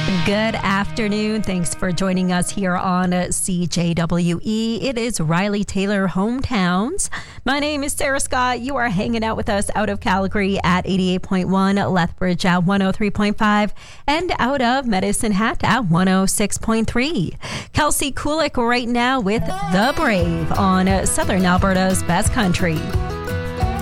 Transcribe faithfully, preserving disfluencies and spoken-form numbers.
Good afternoon. Thanks for joining us here on C J W E. It is Riley Taylor Hometowns. My name is Sarah Scott. You are hanging out with us out of Calgary at eighty-eight point one, Lethbridge at one oh three point five, and out of Medicine Hat at one oh six point three. Kelsey Kulik right now with The Brave on Southern Alberta's Best Country.